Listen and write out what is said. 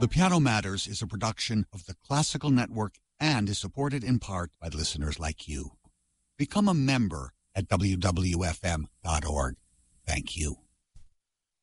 The Piano Matters is a production of the Classical Network and is supported in part by listeners like you. Become a member at WWFM.org. Thank you.